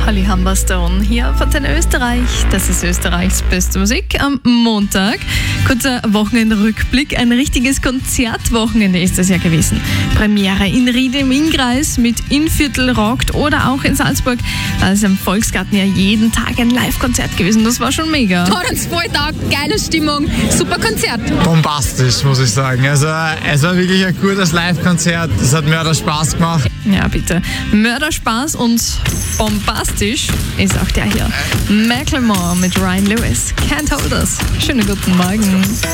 Ali Humberstone hier von den Österreich. Das ist Österreichs beste Musik am Montag. Kurzer Wochenendrückblick. Ein richtiges Konzertwochenende ist das ja gewesen. Premiere in Ried im Innkreis mit Innviertel rockt oder auch in Salzburg. Da ist im Volksgarten ja jeden Tag ein Live-Konzert gewesen. Das war schon mega. Hat uns voll taugt, geile Stimmung, super Konzert. Bombastisch, muss ich sagen. Also es war wirklich ein gutes Live-Konzert. Es hat mir Spaß gemacht. Ja, bitte. Mörderspaß und bombastisch ist auch der hier. Macklemore mit Ryan Lewis. Can't Hold Us. Schönen guten Morgen.